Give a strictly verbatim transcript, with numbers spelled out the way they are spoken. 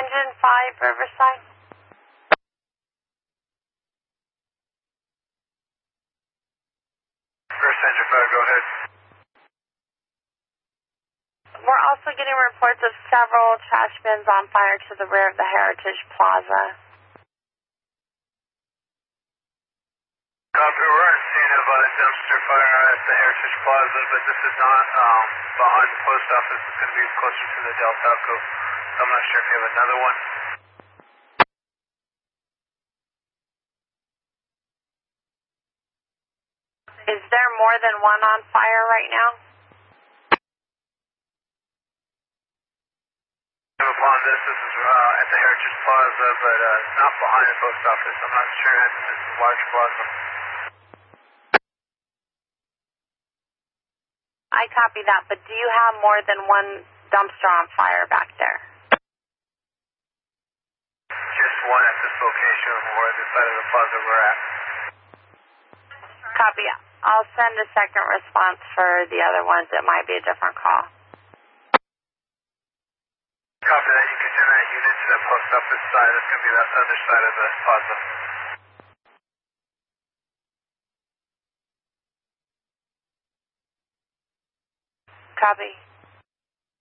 Engine five, Riverside. First Engine five, go ahead. We're also getting reports of several trash bins on fire to the rear of the Heritage Plaza. Copy, we're on scene of a dumpster fire at the Heritage Plaza, but this is not um, behind the post office. It's going to be closer to the Del Taco. I'm not sure if you have another one. Is there more than one on fire right now? Upon this, this is uh, at the Heritage Plaza, but uh, it's not behind the post office. I'm not sure. This is a large plaza. I copy that, but do you have more than one dumpster on fire back there? Just one at this location where the side of the plaza we're at. Copy. I'll send a second response for the other ones. It might be a different call. Copy that. You can send that unit to the post office side. It's going to be that other side of the plaza. Copy.